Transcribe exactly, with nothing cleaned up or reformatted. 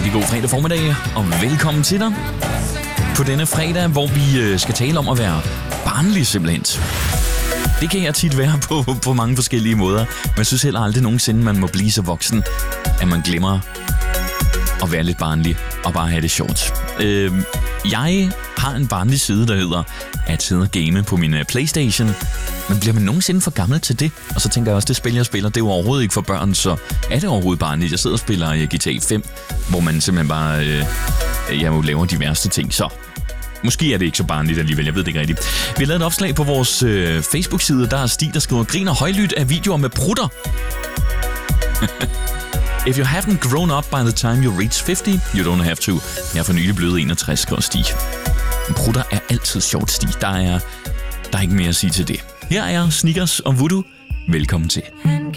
Rigtig god fredag formiddag, og velkommen til dig på denne fredag, hvor vi skal tale om at være barnlig simpelthen. Det kan jeg tit være på, på mange forskellige måder, men jeg synes heller aldrig nogensinde, man må blive så voksen, at man glemmer at være lidt barnlig og bare have det sjovt. Øh, jeg har en barnlig side, der hedder at sidde og game på min PlayStation. Men bliver man nogensinde for gammel til det? Og så tænker jeg også, det spil, jeg spiller, det er jo overhovedet ikke for børn, så er det overhovedet barnligt. Jeg sidder og spiller i G T A fem, hvor man simpelthen bare øh, jeg jo laver de værste ting. Så måske er det ikke så barnligt alligevel, jeg ved det ikke rigtigt. Vi har lavet et opslag på vores øh, Facebook-side, der er Stig, der skriver, griner højlydt af videoer med prutter. If you haven't grown up by the time you reach fifty, you don't have to. Jeg er for nylig blevet enogtres, skriver Stig. Men prutter er altid sjovt, Stig. Der er, der er ikke mere at sige til det. Her er Snickers og Voodoo. Velkommen til. Han